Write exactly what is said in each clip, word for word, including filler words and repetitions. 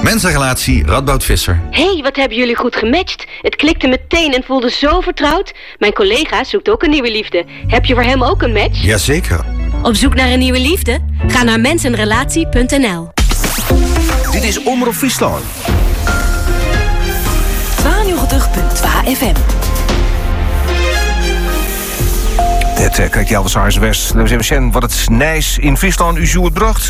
Mensenrelatie Radboud Visser. Hé, wat hebben jullie goed gematcht. Het klikte meteen en voelde zo vertrouwd. Mijn collega zoekt ook een nieuwe liefde. Heb je voor hem ook een match? Jazeker. Op zoek naar een nieuwe liefde? Ga naar mensenrelatie punt n l. Dit is Omroep Friesland. tweeënnegentig komma twee F M. Het uh, krijgt je alles Aars West. We hebben zien wat het nijs in Friesland u zo het bracht.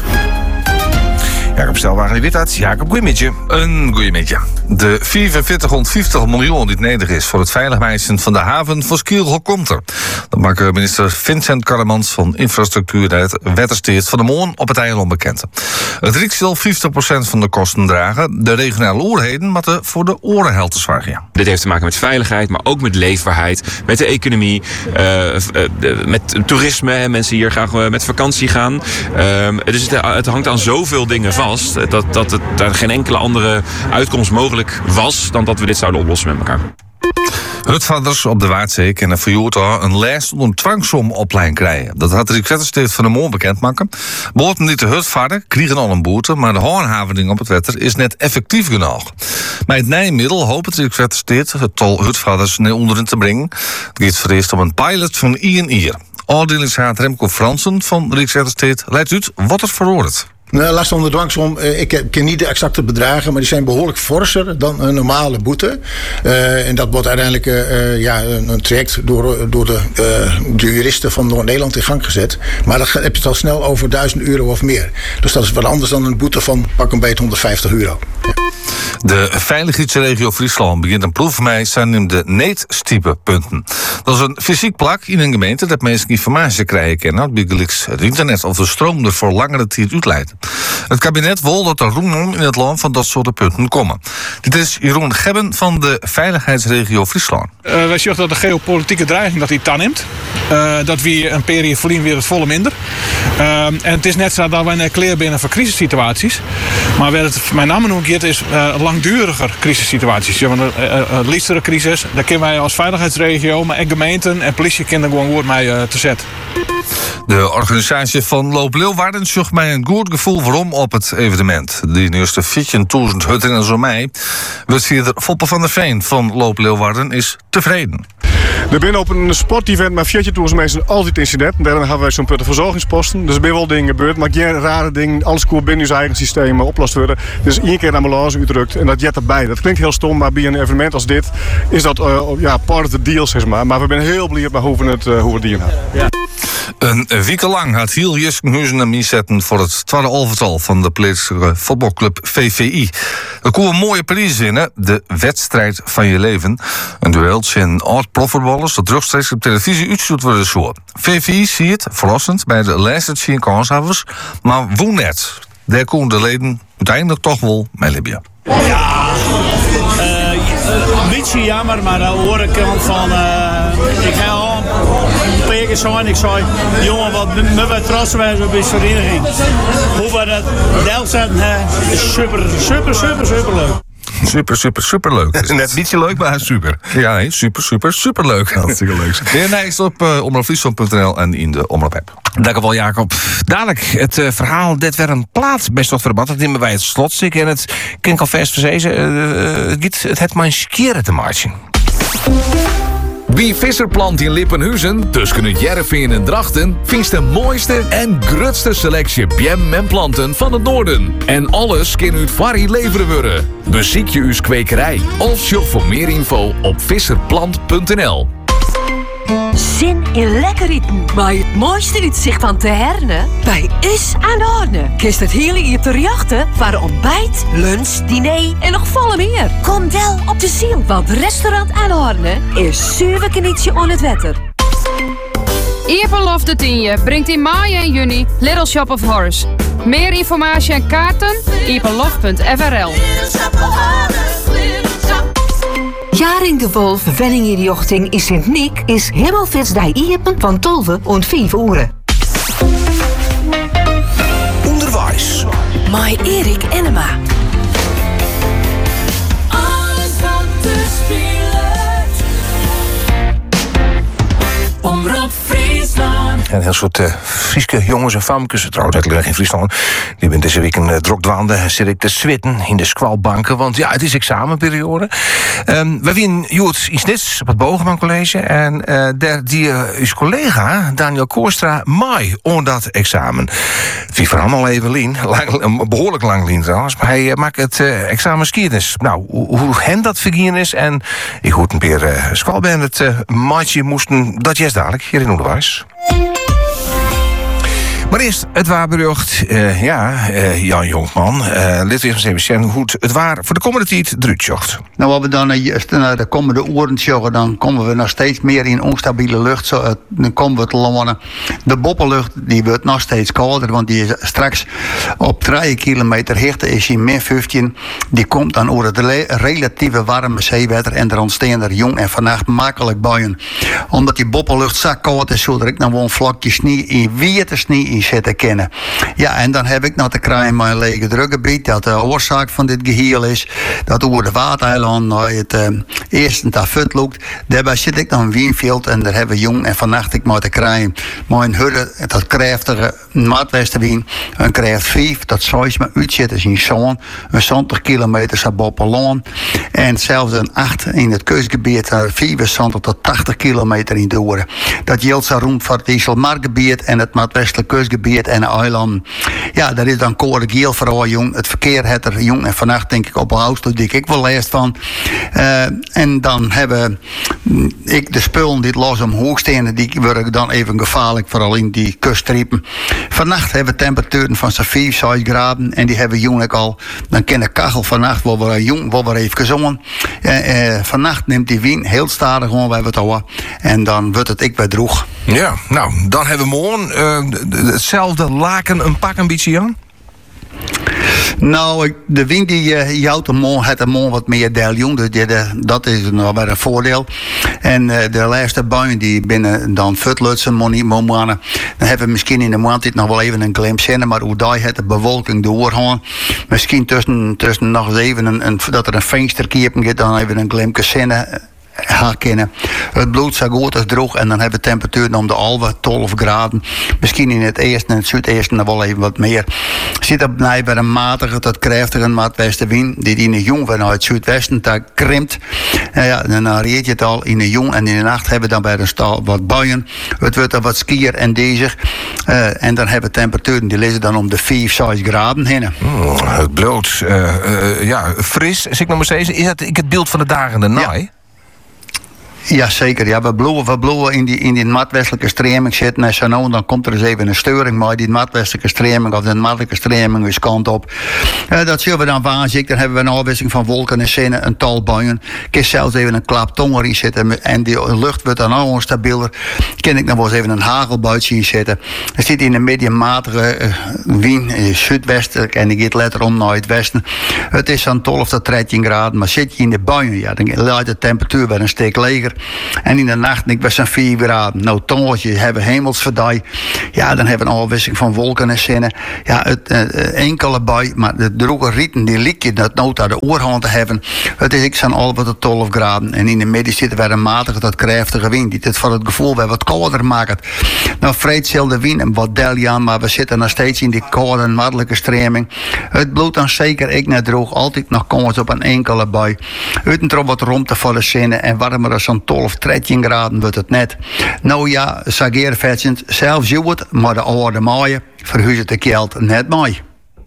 Jacob Stelwagen die wit uit. Jacob, goeiemiddag. Een goeiemiddag. De vierenveertighonderdvijftig miljoen die het nodig is voor het veiligwijzen van de haven van Skiel komt er. Dat maakt minister Vincent Karremans van Infrastructuur uit Wettersteert van de Moon op het eiland bekend. Het Rijk zal vijftig procent van de kosten dragen. De regionale oorheden moeten voor de orenhel te zwagen. Dit heeft te maken met veiligheid, maar ook met leefbaarheid, met de economie, uh, uh, met toerisme. Hè. Mensen hier graag uh, met vakantie gaan. Uh, dus het, het hangt aan zoveel dingen vast. Dat, dat het, er geen enkele andere uitkomst mogelijk was dan dat we dit zouden oplossen met elkaar. Hutvaders op de Waardzee kunnen verjoerd een lijst onder een dwangsom-opleiding krijgen. Dat had de Wettersteert van de Moon bekendmaken. Boten die te hutvaarden krijgen al een boete, maar de handhaving op het wetter is net effectief genoeg. Bij het nijmiddel hoopt de Wettersteert het tal hutvaders naar onderen te brengen. Het gaat vereist om een pilot van I en Ier. Oordelingsraad Remco Fransen van Rijkswettersteert leidt uit wat het veroordeelt. Nou, last onder dwangsom, ik ken niet de exacte bedragen, maar die zijn behoorlijk forser dan een normale boete. Uh, en dat wordt uiteindelijk uh, ja, een, een traject door, door de, uh, de juristen van Noord-Nederland in gang gezet. Maar dan heb je het al snel over duizend euro of meer. Dus dat is wat anders dan een boete van pak een beetje honderdvijftig euro. Ja. De veiligheidsregio Friesland begint een proef mee zijn de neetstiepenpunten. Dat is een fysiek plak in een gemeente dat mensen informatie krijgen kennen, bijgelijks het internet of de stroom er voor langere tijd uitleidt. Het kabinet wil dat er roem in het land van dat soort punten komen. Dit is Jeroen Gebben van de veiligheidsregio Friesland. Uh, wij zeggen dat de geopolitieke dreiging dat die toeneemt. Uh, dat we een periode verliezen weer het volle minder. Uh, en het is net zo dat wij een kleer binnen voor crisissituaties. Maar waar het met name om gaat is uh, langduriger crisissituaties. Ja, want een uh, uh, liefstere crisis, daar kunnen wij als veiligheidsregio, maar ook gemeenten en politie kunnen gewoon woord mee uh, te zetten. De organisatie van Loop Leeuwarden zocht mij een goed gevoel waarom op het evenement. De eerste veertienduizend hutten en zo mij. Wethouder Foppe van der Veen van Loop Leeuwarden is tevreden. Er binnen op een sportevent met veertienduizend mensen altijd incidenten. Daarom hebben wij zo'n putte verzorgingsporten. Dus er zijn wel dingen gebeurd, maar geen rare dingen. Alles komt binnen uw eigen systeem oplost worden. Dus één keer een ambulance uitdrukt en dat jet erbij. Dat klinkt heel stom, maar bij een evenement als dit is dat uh, ja, part of the deal, zeg maar. Maar we zijn heel blij met hoe we het, uh, hoe we het dienen. Ja. Een week lang had Hiel Jiskenhuizen en zetten voor het tweede elftal van de plaatselijke voetbalclub V V I. Er komen mooie prijzen in, de wedstrijd van je leven. Een duel tussen oud-profvoetballers dat rechtstreeks op televisie uitgezonden worden zo. V V I zie het verrassend bij de laatste tien kanshavers, maar woe net. Daar komen de leden uiteindelijk toch wel mee Libya. Ja, uh, een beetje jammer, maar aan de andere kant van, uh, ik ga al een paar keer zijn, ik zei, jongen, wat me wat trots zijn op deze vereniging. Hoe we dat deel zetten, hè, is super, super, super, super leuk. Super, super, super leuk. Net niet zo leuk, maar super. Ja, nee, super, super, super leuk. Hartstikke leuk. Weer next op uh, omroep friesland punt n l en in de Omroep app. Dankjewel, Jacob. Dadelijk het uh, verhaal, dit werd een plaat best tot verbat. Dat nemen wij het slotstuk en het kan al vers verzezen. Uh, het het het mijn skieren te marchen. Wie Visserplant in Lippenhuizen, tussen het Jervin en Drachten, vindt de mooiste en grootste selectie bjem en planten van het noorden. En alles kan uit Varrie leveren worden. Beziek je uw kwekerij of shop voor meer info op visserplant punt n l. Zin in lekker eten, maar het mooiste uitzicht van Te Herne bij Is aan de Horne. Kist het hele hier te jachten voor ontbijt, lunch, diner en nog volle meer. Kom wel op de ziel, want restaurant aan de Horne is zuiver knietje on het wetter. Ieperlof de Tienje brengt in mei en juni Little Shop of Horrors. Meer informatie en kaarten ieperlof punt f r l. Jaring de Wolf, Wenning in de Jochting in Sint-Niek is Himmelfits die Iepen van tolve en vijf uren. Onderwijs. Mai Erik Enema. Alles wat te spelen. Omroep Friesland. En een heel soort uh, Frieske jongens en famkes, trouwens net in Friesland, die ben deze week een uh, drokdwaande, zit ik te zwitten in de squalbanken, want ja, het is examenperiode. Um, we zijn Joert in Snits op het Bogeman College en uh, daar die uh, uw collega Daniel Koorstra mij on dat examen. Wie vooral al even lien, lang, behoorlijk lang lien trouwens, maar hij uh, maakt het uh, examen skiernis. Nou, hoe, hoe hen dat vergien is en ik hoort een keer uh, squalband het uh, maatje moesten, dat yes dadelijk hier in onderwijs. Maar eerst het waarbericht. Uh, ja, uh, Jan Jonkman, uh, lid van C B C N, hoe het waar voor de komende tijd druutjocht. Nou, wat we dan naar de komende uren joggen, dan komen we nog steeds meer in onstabiele lucht. Zo, uh, dan komen we te landen. De boppenlucht die wordt nog steeds kouder, want die is straks op drie kilometer hichte is hij min vijftien. Die komt dan over het le- relatieve warme zeewater en er ontstaan er jong en vannacht makkelijk buien. Omdat die boppenlucht zo koud is, zodat ik dan gewoon vlakjes sneeuw in witte sneeuw zitten kennen. Ja, en dan heb ik nog te krijgen mijn lege drukgebied, dat de oorzaak van dit geheel is, dat over de Watereiland naar het uh, eerste tafut loopt. Daarbij zit ik dan in Wienveld en daar hebben we jong en vannacht ik maar te krijgen. Mijn hudde, dat krachtige maatwestenwien, een krijgt vijf, dat zes me uitzit is in zon, een zestig kilometer naar Boppelon en zelfs een acht in het kustgebied, vijfenzontig tot tachtig kilometer in Doeren. Dat geldt zo rond voor het IJsselmarkgebied en het maatwestelijk kustgebied en de eilanden. Ja, dat is dan code geel vooral jong. Het verkeer het er jong en vannacht denk ik op een house die ik wel leest van. Uh, en dan hebben ik de spullen die los omhoog staan, die worden dan even gevaarlijk, vooral in die kuststriepen. Vannacht hebben we temperaturen van zo'n vijf, zes graden en die hebben jong al. Dan kan de kachel vannacht wel weer jong, wel weer even gezongen. Uh, uh, vannacht neemt die wien heel stadig gewoon bij wat houden en dan wordt het ik weer droeg. Ja, nou, dan hebben we morgen uh, hetzelfde laken een pak een beetje aan. Nou, de wind die uh, jouwt de mon, het de mon wat meer deel, jong. Dus die, de, dat is nog wel een voordeel. En uh, de laatste buien die binnen dan futlutsen, money, momenanen. Dan hebben we misschien in de maand dit nog wel even een glimp zinnen, maar hoe daar het de bewolking doorgaan. Misschien tussen, tussen nog eens even een, een, dat er een vensterkiepen gaat, dan even een glimpje zinnen. Herkennen. Het bloed zo goed als droog en dan hebben we temperaturen om de halve twaalf graden. Misschien in het eerste en het zuideerste nog wel even wat meer. Zit op bij een matige tot krachtige maatwestenwind die in de jong vanuit het zuidwesten daar krimpt. En ja, dan reed je het al in de jong en in de nacht hebben we dan bij de stal wat buien. Het wordt dan wat skier en deze. Uh, en dan hebben we temperaturen die liggen dan om de vijf, zes graden heen. Oh, het bloed, uh, uh, ja, fris. Zeg ik nog maar steeds, is dat het beeld van de dagen daarna? Ja. Ja, zeker. Ja, we bloeien, we bloeien in die, in die maatwestelijke streming zitten. En zo nou, dan komt er eens even een steuring. Maar die maatwestelijke streming of de maatelijke streming is kant op. Uh, dat zullen we dan waanzinnig. Dan hebben we een afwisseling van wolken en zinnen, een tal buien. Kan zelfs even een klap tonger in zitten. En die lucht wordt dan al onstabieler. Kan ik nog wel eens even een hagelbuitje in zitten. Er zit in een mediummatige uh, wind, uh, zuidwestelijk. En die gaat letter om naar het westen. Het is zo'n twaalf tot dertien graden. Maar zit je in de buien, ja, dan laat de temperatuur weer een stuk leger. En in de nacht, ik was zo'n vier graden. Nou, tongetje hebben hemelsverdij. Ja, dan hebben we een afwisseling van wolken en zinnen. Ja, het uh, enkele bui, maar de droge rieten, die liek je dat nood aan de oorhand te hebben. Het is ik zo'n al wat twaalf graden. En in de midden zitten we een matige tot krachtige wind, die het voor het gevoel weer wat kouder maakt. Nou, vreed zal de wind en wat deljan, maar we zitten nog steeds in die koude en makkelijke streming. Het bloed dan zeker ik net droog, altijd nog kans op een enkele bui. Uit en wat rond te vallen zinnen en warmer dan zo'n twaalf, dertien graden wordt het net. Nou ja, sageervetsend, zelfs je het, maar de oude maaien verhuizen de kelt net mooi.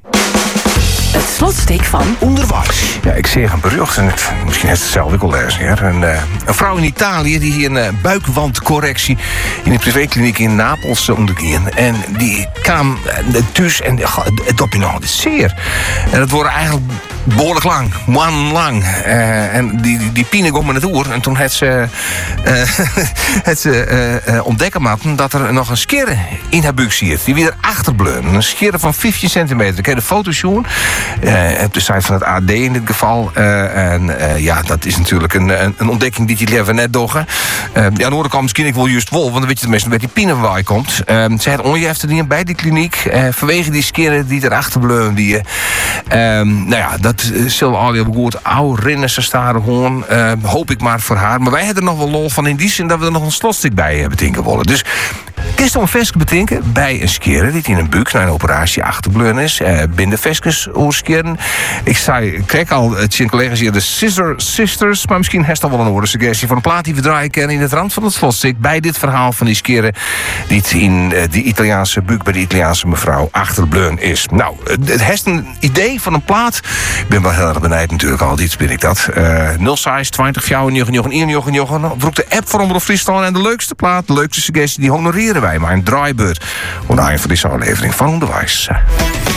Het slotsteek van onderwijs. Ja, ik zie een bericht en het, misschien heeft het zelf ook al lezen. Ja. Een, uh, een vrouw in Italië die hier een uh, buikwandcorrectie in een privékliniek in Napels uh, onderging. En die kwam uh, thuis en uh, het dopje nog zeer. En dat wordt eigenlijk behoorlijk lang, man lang. Uh, en die, die, die pine kwam me het oor. En toen had ze, uh, het ze uh, uh, ontdekken matten dat er nog een skere in haar buik zit. Die weer achterbleun. Een skere van vijftien centimeter. Ik heb de foto's zien. Uh, op de site van het A D in dit geval. Uh, en uh, ja, dat is natuurlijk een, een, een ontdekking die je leven net doggen. Uh, ja, aan de andere kant misschien ik wel juist wol, want dan weet je tenminste met die pine waar je komt. Uh, ze had onjuiste dingen bij die kliniek. Uh, vanwege die skeren die erachter bleven. Die, uh, nou ja, dat uh, zullen we al heel goed oude rinnen ze staren gewoon. Uh, hoop ik maar voor haar. Maar wij hebben er nog wel lol van in die zin dat we er nog een slotstuk bij hebben denken willen. Dus Kist om een veske betinken bij een skeren die in een buik na een operatie achterbleun is. Uh, binnen veskes oorskeren. Ik zei, ik kreeg al het zijn collega's hier de Scissor Sisters, maar misschien heeft al wel een orde suggestie van een plaat die we draaien kennen in het rand van het Voszik bij dit verhaal van die skeren die het in uh, die Italiaanse buik bij de Italiaanse mevrouw achterbleun is. Nou, het heeft een idee van een plaat. Ik ben wel heel erg benijd natuurlijk al, dit ben ik dat. Uh, nul zes twintig vijfennegentig eenennegentig vroeg de app voor Omroep Friesland en de leukste plaat, de leukste suggestie, die honoreren wij maar een draaibeurt. Onder een van deze aflevering van Onderwijs.